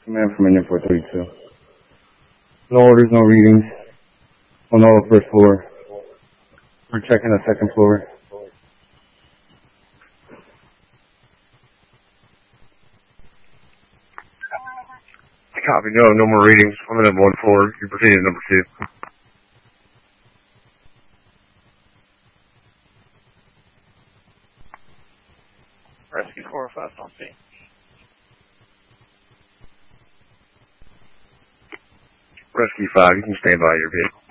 Command from Indian 432. No orders, no readings. On all the first floor. We're checking the second floor. Copy, no more readings. I'm in number 1 floor. You proceed to number 2. Rescue 405 on scene. Rescue 5, you can stand by your vehicle.